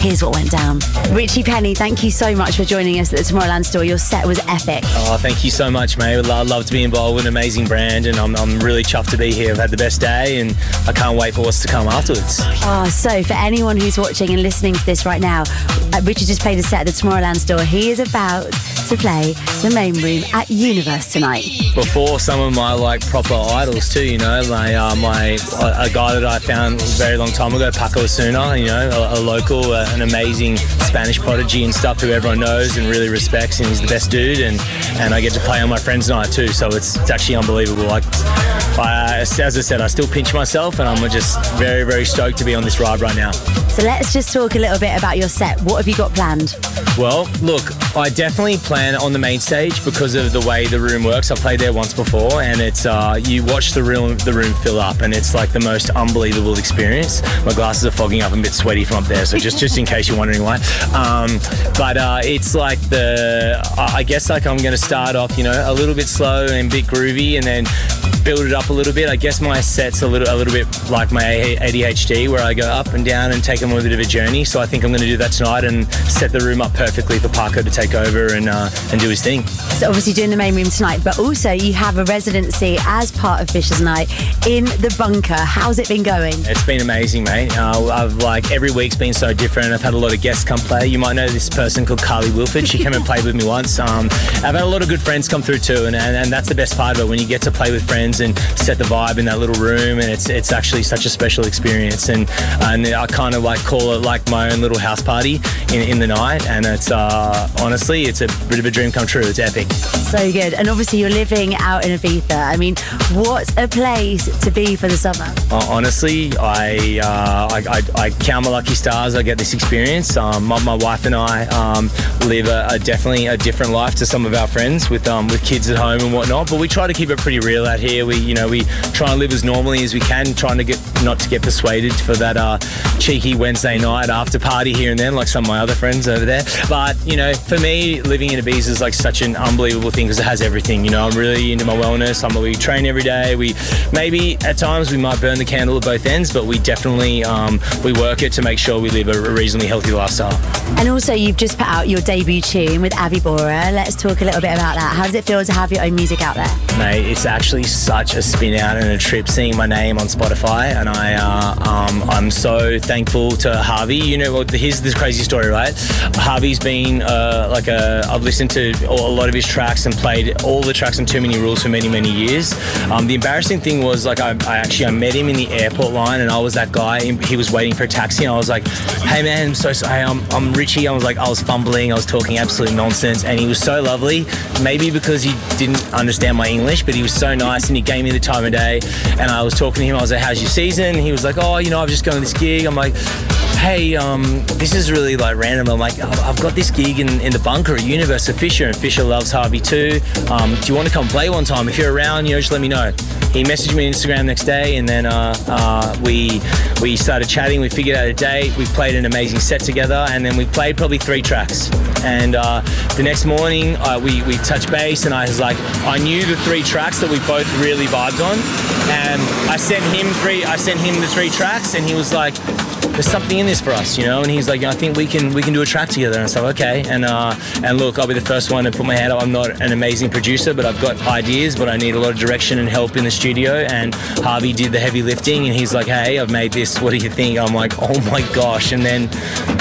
Here's what went down. Richie Penny, thank you so much for joining us at the Tomorrowland store. Your set was epic. Oh, thank you so much, mate. I'd love to be involved with an amazing brand, and I'm really chuffed to be here. I've had the best day, and I can't wait for what's to come afterwards. So for anyone who's watching and listening to this right now, Richie just played a set at the Tomorrowland store. He is about to play the main room at Universe tonight. Before some of my proper idols too, a guy that I found a very long time ago, Paco Osuna, a local, an amazing Spanish prodigy and stuff who everyone knows and really respects, and he's the best dude, and I get to play on my friend's night too, so it's actually unbelievable. As I said, I still pinch myself, and I'm just very, very stoked to be on this ride right now. So let's just talk a little bit about your set. What have you got planned? Well, look, I definitely plan on the main stage because of the way the room works. I've played there once before, and it's you watch the room fill up, and it's the most unbelievable experience. My glasses are fogging up. I'm a bit sweaty from up there, so just in case you're wondering why. But it's I guess I'm going to start off, a little bit slow and a bit groovy, and then build it up a little bit. I guess my set's a little bit like my ADHD, where I go up and down and take them on a bit of a journey. So I think I'm going to do that tonight and set the room up perfectly for Paco to take over and do his thing. So obviously doing the main room tonight, but also you have a residency as part of Fisher's Night in the Bunker. How's it been going? It's been amazing, mate. I've every week's been so different. I've had a lot of guests come play. You might know this person called Carly Wilford. She came and played with me once. I've had a lot of good friends come through too, and that's the best part of it, when you get to play with friends and set the vibe in that little room, and it's actually such a special experience, and I kind of call it my own little house party in the night, and it's honestly it's a bit of a dream come true. It's epic. So good. And obviously you're living out in Ibiza. I mean, what a place to be for the summer. Honestly, I count my lucky stars. I get this experience. My wife and I live definitely a different life to some of our friends with kids at home and whatnot, but we try to keep it pretty real out here. We try and live as normally as we can, trying to not to get persuaded for that cheeky Wednesday night after party here and then, like some of my other friends over there. But for me, living in Ibiza is such an unbelievable thing because it has everything. I'm really into my wellness. We train every day. We maybe at times we might burn the candle at both ends, but we definitely we work it to make sure we live a reasonably healthy lifestyle. And also you've just put out your debut tune with Avi Bora. Let's talk a little bit about that. How does it feel to have your own music out there? Mate, it's actually such a spin out and a trip seeing my name on Spotify, and I'm so thankful to Harvey. Here's this crazy story, right? Harvey's been I've listened to a lot of his tracks and played all the tracks on Too Many Rules for many, many years. The embarrassing thing was I met him in the airport line, and I was that guy. He was waiting for a taxi, and I was like, "Hey man, I'm so sorry. I'm Richie." I was fumbling. I was talking absolute nonsense, and he was so lovely. Maybe because he didn't understand my English, but he was so nice, and he gave me the time of day. And I was talking to him. I was like, "How's your season?" He was like, "Oh, I've just gone to this gig." I'm like, "Hey, this is really random." I'm like, "I've got this gig in the Bunker at Universe of Fisher, and Fisher loves Harvey too. Do you want to come play one time? If you're around, just let me know." He messaged me on Instagram next day, and then we started chatting. We figured out a date. We played an amazing set together, and then we played probably 3 tracks. And the next morning, we touched base, and I was like, I knew the 3 tracks that we both really vibed on, and I sent him the 3 tracks, and he was like, "There's something in this for us, and he's like, "I think we can do a track together." And I said, "Okay." And look, I'll be the first one to put my hand up. I'm not an amazing producer, but I've got ideas, but I need a lot of direction and help in the studio. And Harvey did the heavy lifting, and he's like, "Hey, I've made this. What do you think?" I'm like, "Oh my gosh!" And then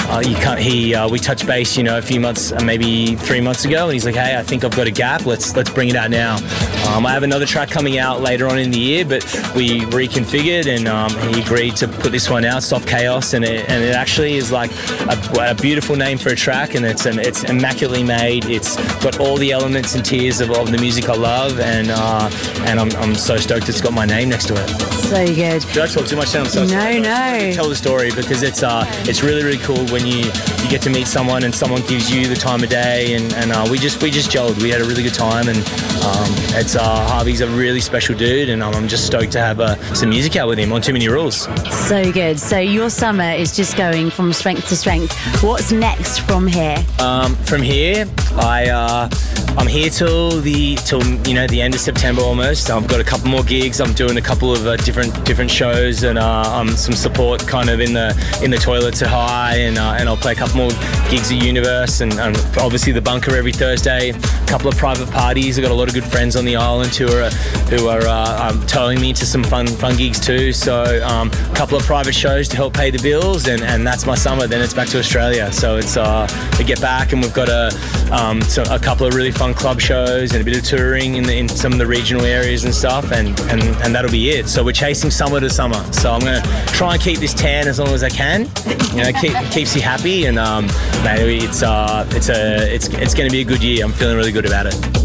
we touched base, a few months, maybe 3 months ago, and he's like, "Hey, I think I've got a gap. Let's bring it out now." I have another track coming out later on in the year, but we reconfigured, and he agreed to put this one out, Soft Chaos, and it actually is a beautiful name for a track, and it's immaculately made. It's got all the elements and tiers of the music I love, and I'm so stoked it's got my name next to it. So good. Did I talk too much? I'm so sorry. No. Tell the story, because it's really, really cool when you get to meet someone and someone gives you the time of day, and we just gelled. We had a really good time, and Harvey's a really special dude, and I'm just stoked to have some music out with him on Too Many Rules. So good. So your summer is just going from strength to strength. What's next from here? From here, I'm here till the end of September almost. I've got a couple more gigs. I'm doing a couple of different shows and some support kind of in the toilets at High, and I'll play a couple more gigs at Universe and obviously the Bunker every Thursday. A couple of private parties. I've got a lot of good friends on the island who are towing me to some fun gigs too. So a couple of private shows to help pay the bills, and that's my summer. Then it's back to Australia. So it's we get back and we've got a couple of really fun club shows and a bit of touring in some of the regional areas and stuff, and that'll be it. So we're chasing summer to summer. So I'm gonna try and keep this tan as long as I can. Keeps you happy, and maybe it's gonna be a good year. I'm feeling really good about it.